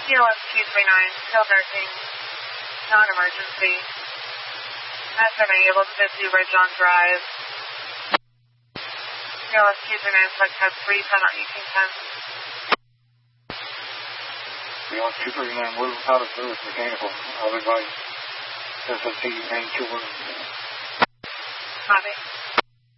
CLS 239, skilled nursing, non-emergency. SMA able to 50 Red John Drive. CLS 239, flex has 3, 10 on 1810. CLS 239, we're out of service mechanical. I'll advise SSC and 2 Copy.